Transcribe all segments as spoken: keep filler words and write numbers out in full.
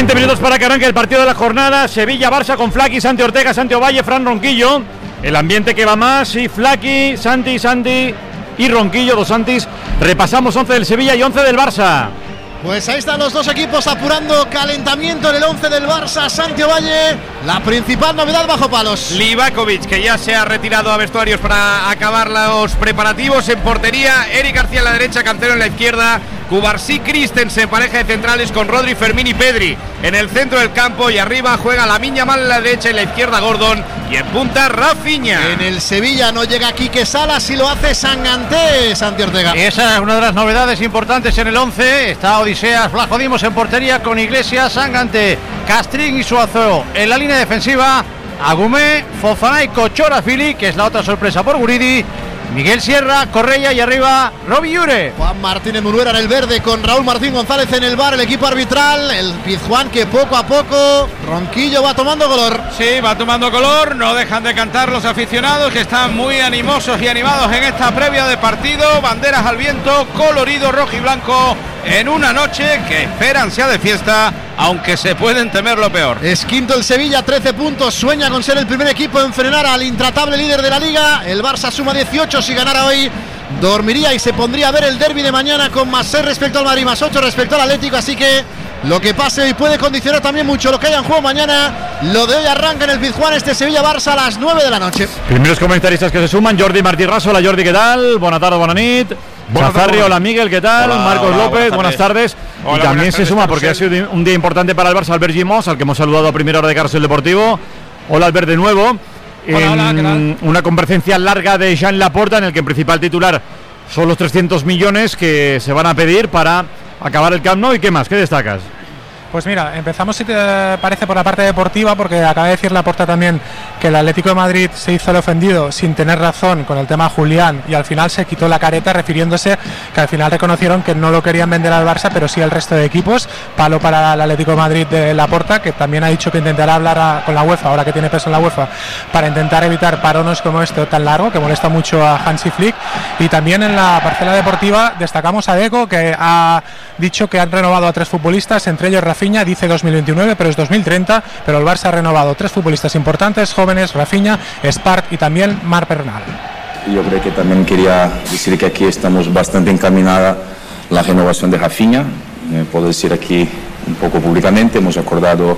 veinte minutos para que arranque el partido de la jornada. Sevilla-Barça con Flaky, Santi Ortega, Santi Ovalle, Fran Ronquillo. El ambiente que va más, y Flaky, Santi, Santi y Ronquillo, dos Santis. Repasamos once del Sevilla y once del Barça. Pues ahí están los dos equipos apurando calentamiento en el once del Barça. Santi Ovalle, la principal novedad bajo palos. Livakovic, que ya se ha retirado a vestuarios para acabar los preparativos. En portería, Eric García en la derecha, Cancelo en la izquierda. Cubarsí, Christensen, pareja de centrales con Rodri, Fermín y Pedri en el centro del campo, y arriba juega Lamine Yamal en la derecha y en la izquierda Gordon, y en punta Rafinha. En el Sevilla no llega Quique Salas y lo hace Sanganté, Santi Ortega. Y esa es una de las novedades importantes en el once. Está Odiseas Vlachodimos en portería con Iglesias, Sanganté, Castrín y Suazo. En la línea defensiva, Agumé, Fofana y Kochorafili, que es la otra sorpresa por Guridi. Miguel Sierra, Correia y arriba Robbie Llure. Juan Martínez Munuera en el verde con Raúl Martín González en el bar, el equipo arbitral. El Pizjuán que poco a poco, Ronquillo va tomando color. Sí, va tomando color, no dejan de cantar los aficionados, que están muy animosos y animados en esta previa de partido. Banderas al viento, colorido rojo y blanco, en una noche que esperan sea de fiesta, aunque se pueden temer lo peor. Es quinto el Sevilla, trece puntos, sueña con ser el primer equipo en frenar al intratable líder de la Liga. El Barça suma dieciocho, si ganara hoy dormiría y se pondría a ver el derbi de mañana con más seis respecto al Madrid, más ocho respecto al Atlético, así que lo que pase hoy puede condicionar también mucho lo que haya en juego mañana. Lo de hoy arranca en el Pizjuán, este Sevilla-Barça a las nueve de la noche. Primeros comentaristas que se suman: Jordi Martí Raso. Hola Jordi, ¿qué tal? Buenas tardes, buenas nit. Chazarri, hola Miguel, ¿qué tal? Hola, Marcos hola, López, buenas tardes. buenas tardes. Hola, y también buenas se tardes, suma, porque ha sido un día importante para el Barça, Albert Gimos, al que hemos saludado a primera hora de Carrusel Deportivo. Hola Albert, de nuevo. Hola, en hola, ¿qué tal? Una comparecencia larga de Jean Laporta, en el que el principal titular son los trescientos millones que se van a pedir para acabar el Camp Nou. ¿Y qué más? ¿Qué destacas? Pues mira, empezamos, si te parece, por la parte deportiva, porque acaba de decir Laporta también que el Atlético de Madrid se hizo el ofendido sin tener razón con el tema Julián, y al final se quitó la careta refiriéndose que al final reconocieron que no lo querían vender al Barça, pero sí al resto de equipos. Palo para el Atlético de Madrid de Laporta, que también ha dicho que intentará hablar a, con la UEFA, ahora que tiene peso en la UEFA, para intentar evitar parones como este tan largo, que molesta mucho a Hansi Flick. Y también en la parcela deportiva destacamos a Deco, que ha dicho que han renovado a tres futbolistas, entre ellos Rafinha, dice dos mil veintinueve, pero es dos mil treinta, pero el Barça ha renovado tres futbolistas importantes, jóvenes, Rafinha, Spark y también Marc Bernal. Yo creo que también quería decir que aquí estamos bastante encaminada la renovación de Rafinha. Eh, puedo decir aquí un poco públicamente, hemos acordado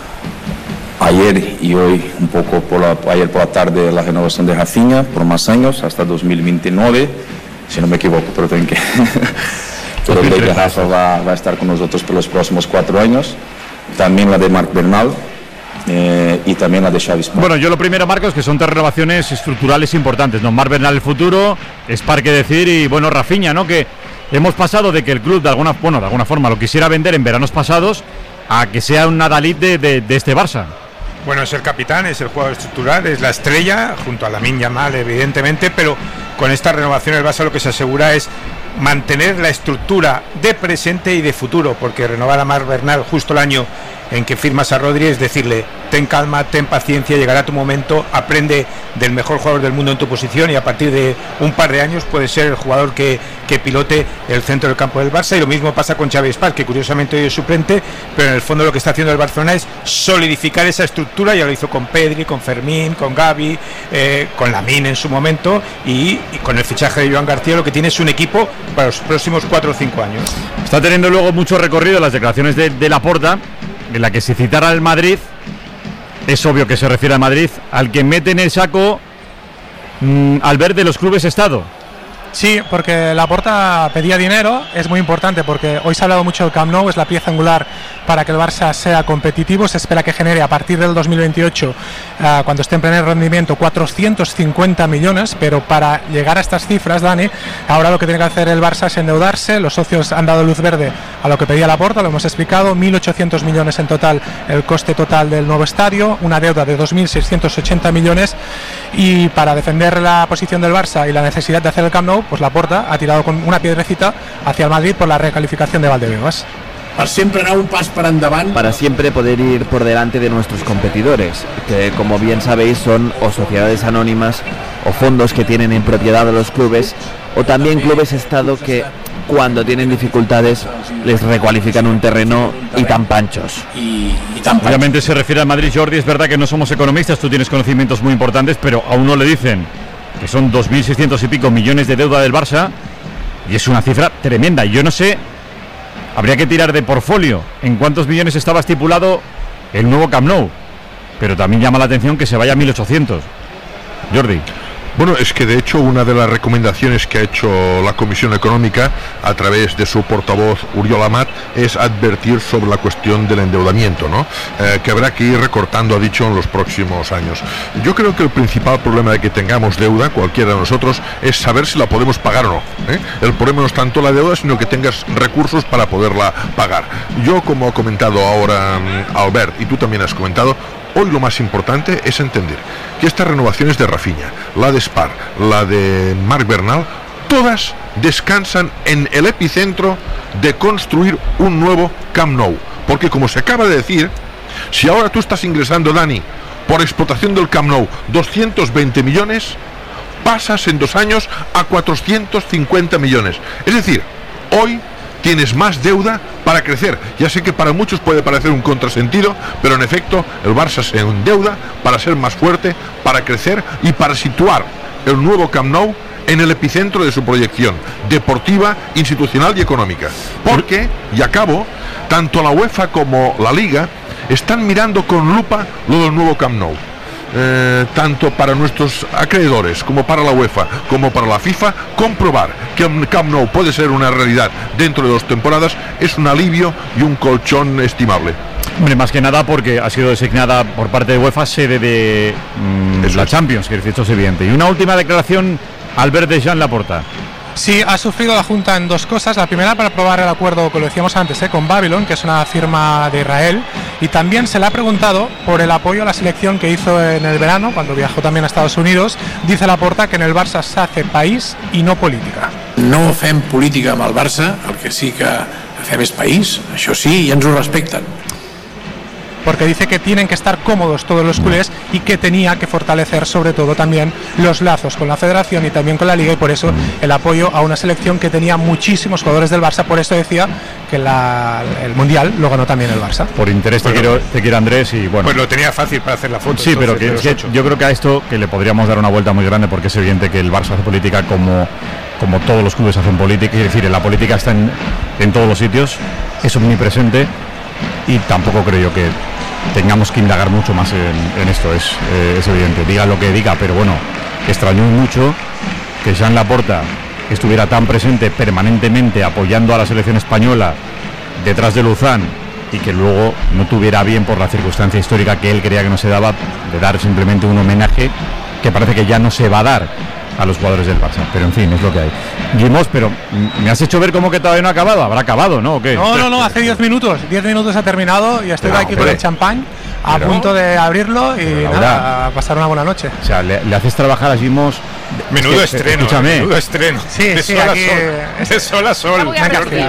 ayer y hoy un poco por la, ayer por la tarde la renovación de Rafinha por más años, hasta dos mil veintinueve, si no me equivoco, pero tengo que... pero creo que Rafa va, va a estar con nosotros por los próximos cuatro años. También la de Marc Bernal eh, y también la de Xavi Spark. Bueno, yo lo primero, Marcos, que son tres renovaciones estructurales importantes, ¿no? Marc Bernal el futuro, Spark, que decir, y bueno, Rafinha, ¿no? Que hemos pasado de que el club de alguna, bueno, de alguna forma lo quisiera vender en veranos pasados a que sea un adalid de, de, de este Barça. Bueno, es el capitán, es el jugador estructural, es la estrella, junto a Lamine Yamal, evidentemente, pero con esta renovación el Barça lo que se asegura es mantener la estructura de presente y de futuro, porque renovar a Marc Bernal justo el año en que firmas a Rodri es decirle: ten calma, ten paciencia, llegará tu momento, aprende del mejor jugador del mundo en tu posición, y a partir de un par de años puede ser el jugador que, que pilote el centro del campo del Barça. Y lo mismo pasa con Xavi Spark, que curiosamente hoy es suplente, pero en el fondo lo que está haciendo el Barcelona es solidificar esa estructura. Ya lo hizo con Pedri, con Fermín, con Gavi, eh, con Lamine en su momento, y, y con el fichaje de Joan García lo que tiene es un equipo para los próximos cuatro o cinco años. Está teniendo luego mucho recorrido las declaraciones de, de Laporta, en la que si citara al Madrid, es obvio que se refiere al Madrid, al que mete en el saco mmm, al ver de los clubes Estado. Sí, porque Laporta pedía dinero, es muy importante porque hoy se ha hablado mucho del Camp Nou, es la pieza angular para que el Barça sea competitivo. Se espera que genere a partir del dos mil veintiocho, uh, cuando esté en pleno rendimiento, cuatrocientos cincuenta millones, pero para llegar a estas cifras, Dani, ahora lo que tiene que hacer el Barça es endeudarse. Los socios han dado luz verde a lo que pedía Laporta, lo hemos explicado, mil ochocientos millones en total el coste total del nuevo estadio, una deuda de dos mil seiscientos ochenta millones, y para defender la posición del Barça y la necesidad de hacer el Camp Nou, pues Laporta ha tirado con una piedrecita hacia el Madrid por la recalificación de Valdebebas. Para siempre dar un paso para andavant. Para siempre poder ir por delante de nuestros competidores, que como bien sabéis son o sociedades anónimas o fondos que tienen en propiedad de los clubes, o también clubes Estado que cuando tienen dificultades les recualifican un terreno y tan panchos. Y, y tan Obviamente se refiere al Madrid, Jordi. Es verdad que no somos economistas, tú tienes conocimientos muy importantes, pero a uno le dicen que son dos mil seiscientos y pico millones de deuda del Barça y es una cifra tremenda. Yo no sé, habría que tirar de portfolio en cuántos millones estaba estipulado el nuevo Camp Nou, pero también llama la atención que se vaya a mil ochocientos. Jordi. Bueno, es que de hecho una de las recomendaciones que ha hecho la Comisión Económica a través de su portavoz Oriol Amat es advertir sobre la cuestión del endeudamiento, ¿no? Eh, que habrá que ir recortando, ha dicho, en los próximos años. Yo creo que el principal problema de que tengamos deuda, cualquiera de nosotros, es saber si la podemos pagar o no, ¿eh? El problema no es tanto la deuda, sino que tengas recursos para poderla pagar. Yo, como ha comentado ahora um, Albert, y tú también has comentado, hoy lo más importante es entender que estas renovaciones de Rafinha, la de Spar, la de Marc Bernal, todas descansan en el epicentro de construir un nuevo Camp Nou. Porque como se acaba de decir, si ahora tú estás ingresando, Dani, por explotación del Camp Nou doscientos veinte millones, pasas en dos años a cuatrocientos cincuenta millones. Es decir, hoy tienes más deuda para crecer. Ya sé que para muchos puede parecer un contrasentido, pero en efecto el Barça se endeuda para ser más fuerte, para crecer y para situar el nuevo Camp Nou en el epicentro de su proyección deportiva, institucional y económica. Porque, y acabo, tanto la UEFA como la Liga están mirando con lupa lo del nuevo Camp Nou. Eh, tanto para nuestros acreedores como para la UEFA como para la FIFA, comprobar que el Camp Nou puede ser una realidad dentro de dos temporadas es un alivio y un colchón estimable. Hombre, más que nada porque ha sido designada por parte de UEFA sede de mmm, la Champions, que esto es evidente. Y una última declaración, Albert de Jean Laporta. Sí, ha sufrido la Junta en dos cosas. La primera, para aprobar el acuerdo, como lo decíamos antes, ¿eh? con Babylon, que es una firma de Israel. Y también se le ha preguntado por el apoyo a la selección que hizo en el verano, cuando viajó también a Estados Unidos. Dice Laporta que en el Barça se hace país y no política. No fem política amb el Barça, el que sí que fem és país, això sí, i ens ho respecten. Porque dice que tienen que estar cómodos todos los culés y que tenía que fortalecer sobre todo también los lazos con la federación y también con la liga, y por eso el apoyo a una selección que tenía muchísimos jugadores del Barça. Por eso decía que la, el Mundial lo ganó también el Barça. Por interés te, quiero, te quiero Andrés y bueno. Pues lo tenía fácil para hacer la foto. Sí, pero que, que yo creo que a esto que le podríamos dar una vuelta muy grande, porque es evidente que el Barça hace política como, como todos los clubes hacen política, es decir, la política está en, en todos los sitios, es omnipresente. Y tampoco creo yo que tengamos que indagar mucho más en, en esto, es, eh, es evidente, diga lo que diga, pero bueno, extrañó mucho que Jean Laporta estuviera tan presente permanentemente apoyando a la selección española detrás de Luzán y que luego no tuviera bien, por la circunstancia histórica que él creía que no se daba, de dar simplemente un homenaje que parece que ya no se va a dar a los jugadores del Barça, pero en fin, es lo que hay. Guimos, pero me has hecho ver como que todavía no ha acabado. ¿Habrá acabado, no? ¿O qué? No, no, no, hace diez minutos. diez minutos ha terminado y estoy no, aquí con el champán a pero, punto de abrirlo y pero, nada, a pasar una buena noche. O sea, le, le haces trabajar a Guimos. Menudo es que, estreno, escúchame. menudo estreno. Sí, de sí, sol a aquí sol. De sol a sol. a,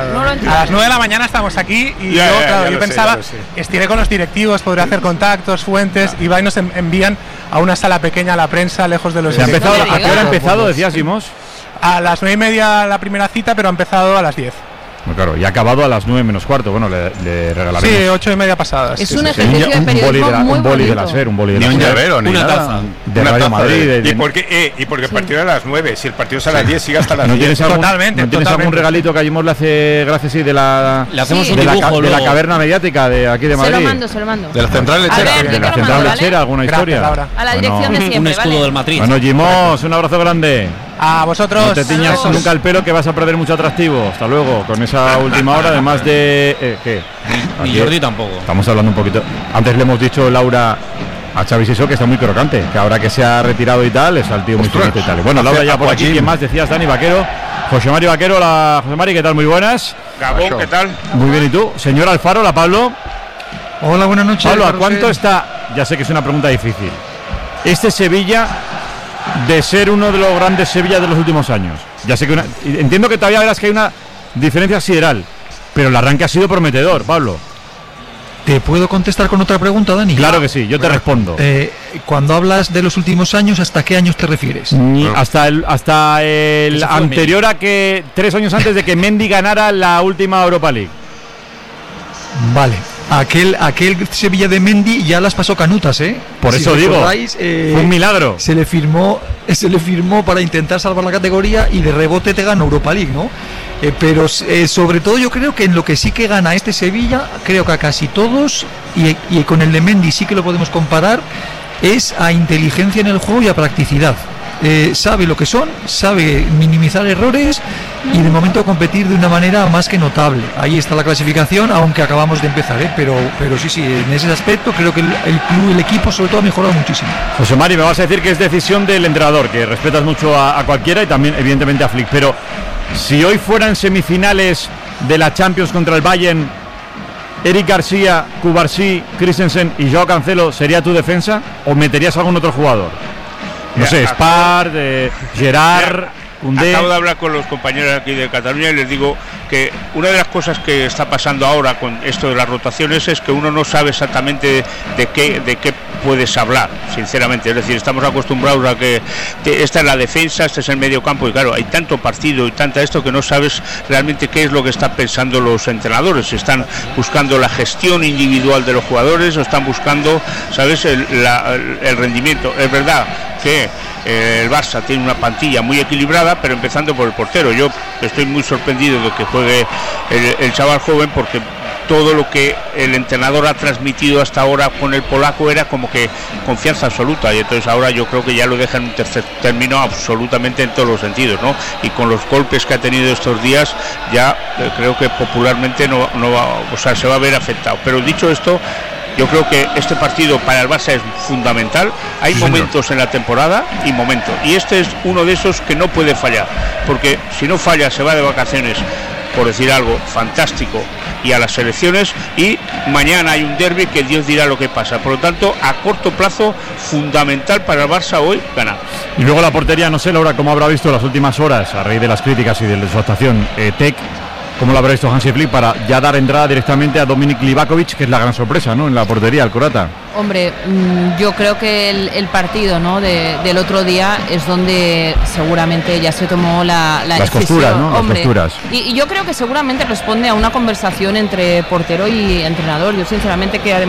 a las nueve de la mañana estamos aquí y ya, yo, ya, claro, ya yo sé, pensaba, sé. estiré con los directivos, podré hacer contactos, fuentes, y va y nos envían a una sala pequeña a la prensa, lejos de los... ¿Se ha empezado, ¿A qué hora ha empezado, decías, Guimos? A las nueve y media la primera cita, pero ha empezado a las diez. Bueno, claro, y ha acabado a las nueve menos cuarto. Bueno, le, le regalaremos. Sí, ocho y media pasadas. Es sí, un sí, ejercicio sí. de periodismo un boli de la, muy un boli de bonito. la SER, un boli de Ni la un SER. llavero, ni Una nada. taza. De Una Radio taza Madrid. de- de- de- ¿Y por qué, eh, y porque el partido era a las nueve? Si el partido es a las diez, sigue hasta las ¿No diez. tienes algún, Totalmente, ¿no tienes totalmente. algún regalito que a Guimos le hace gracia sí, de la, Le hacemos Sí. un de, la, dibujo ca- de la luego. caverna mediática de aquí de Se Madrid? lo mando, se lo mando. De la central A lechera. ver, de yo la te lo central mando, ¿vale? lechera, alguna Gracias, historia. Laura. A la Bueno. dirección de Un siempre, escudo ¿vale? del Matriz. Bueno, Guimos, un abrazo grande. A vosotros. No te tiñas Adiós. nunca el pelo, que vas a perder mucho atractivo. Hasta luego, con esa última hora, además de... Eh, ¿Qué? Ni Aquí Jordi tampoco. Estamos hablando un poquito... Antes le hemos dicho, Laura, a Xavi Sisó, que está muy crocante, que ahora que se ha retirado y tal, es al tío muy Ostras. finito y tal. Bueno, Laura ya por aquí, ¿quién más? Decías, Dani Vaquero. José Mari Vaquero, la José Mari, ¿qué tal? Muy buenas. Gabón, ¿qué tal? Muy bien, ¿y tú? Señor Alfaro, la Pablo. Hola, buenas noches. Pablo, ¿a para cuánto usted. está? Ya sé que es una pregunta difícil. Este Sevilla de ser uno de los grandes Sevilla de los últimos años. Ya sé que una, entiendo que todavía verás que hay una diferencia sideral, pero el arranque ha sido prometedor, Pablo. ¿Te puedo contestar con otra pregunta, Dani? Claro que sí, yo te bueno, respondo. Eh, cuando hablas de los últimos años, ¿hasta qué años te refieres? Bueno. Hasta el, hasta el anterior a que, tres años antes de que Mendy ganara la última Europa League. Vale. Aquel, aquel Sevilla de Mendy ya las pasó canutas, ¿eh? Por si eso digo, eh, fue un milagro. Se le firmó, se le firmó para intentar salvar la categoría y de rebote te gana Europa League, ¿no? Eh, pero eh, sobre todo yo creo que en lo que sí que gana este Sevilla, creo que a casi todos, y, y con el de Mendy sí que lo podemos comparar, es a inteligencia en el juego y a practicidad. Eh, sabe lo que son, sabe minimizar errores y de momento competir de una manera más que notable. Ahí está la clasificación, aunque acabamos de empezar, ¿eh? pero, pero sí, sí, en ese aspecto creo que el, el club, el equipo sobre todo ha mejorado muchísimo. José Mari, me vas a decir que es decisión del entrenador, que respetas mucho a, a cualquiera y también evidentemente a Flick, pero si hoy fueran semifinales de la Champions contra el Bayern, Eric García, Cubarsí, Christensen y Joao Cancelo, ¿sería tu defensa o meterías a algún otro jugador? No sé, Spar, de Gerard, Koundé. Acabo de hablar con los compañeros aquí de Cataluña y les digo que una de las cosas que está pasando ahora con esto de las rotaciones es que uno no sabe exactamente de qué, de qué puedes hablar, sinceramente. Es decir, estamos acostumbrados a que te, esta es la defensa, este es el medio campo y claro, hay tanto partido y tanta esto que no sabes realmente qué es lo que están pensando los entrenadores. Están buscando la gestión individual de los jugadores o están buscando, ¿sabes?, el, la, el rendimiento. Es verdad que eh, el Barça tiene una plantilla muy equilibrada, pero empezando por el portero. Yo estoy muy sorprendido de que juegue el, el chaval joven, porque todo lo que el entrenador ha transmitido hasta ahora con el polaco era como que confianza absoluta, y entonces ahora yo creo que ya lo deja en un tercer término absolutamente en todos los sentidos, ¿no? Y con los golpes que ha tenido estos días ya eh, creo que popularmente no, no va, o sea, se va a ver afectado. Pero dicho esto, yo creo que este partido para el Barça es fundamental. Hay momentos en la temporada y momentos, y este es uno de esos que no puede fallar, porque si no falla se va de vacaciones, por decir algo, fantástico, y a las selecciones, y mañana hay un derbi que Dios dirá lo que pasa. Por lo tanto, a corto plazo, fundamental para el Barça hoy ganar. Y luego la portería, no sé, Laura, cómo habrá visto las últimas horas, a raíz de las críticas y de su actuación, eh, Tec, cómo lo habrá visto Hansi Flick para ya dar entrada directamente a Dominik Livakovic, que es la gran sorpresa, ¿no?, en la portería, el croata. Hombre, yo creo que el, el partido, ¿no?, de, del otro día es donde seguramente ya se tomó la, la las decisión. Costuras, ¿no? Hombre, las costuras. Y, y yo creo que seguramente responde a una conversación entre portero y entrenador. Yo sinceramente que